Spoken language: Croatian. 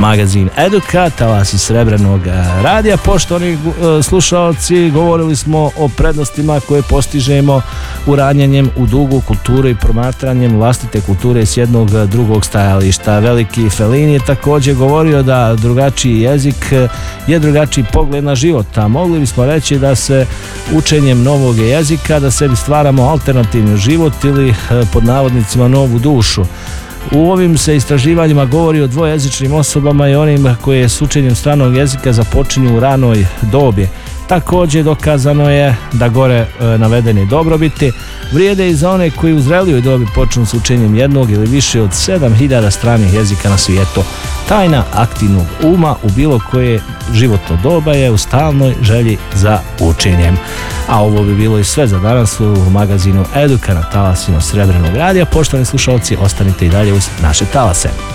magazin Eduka, talasi Srebrenog radija. Poštovani slušalci, govorili smo o prednostima koje postižemo uranjanjem u dugu kulture i promatranjem vlastite kulture s jednog drugog stajališta. Veliki Fellini je također govorio da drugačiji jezik je drugačiji pogled na život, a mogli bismo reći da se učenjem novog jezika da sebi stvaramo alternativni život ili pod navodnicima novu dušu. U ovim se istraživanjima govori o dvojezičnim osobama i onim koje s učenjem stranog jezika započinju u ranoj dobi. Također dokazano je da gore navedeni dobrobiti vrijede i za one koji u zrelijoj dobi počnu s učenjem jednog ili više od 7000 stranih jezika na svijetu. Tajna aktivnog uma u bilo koje životno doba je u stalnoj želji za učenjem. A ovo bi bilo i sve za danas u magazinu Eduka na talasima Srebrenog radija. Poštovani slušalci, ostanite i dalje uz naše talase.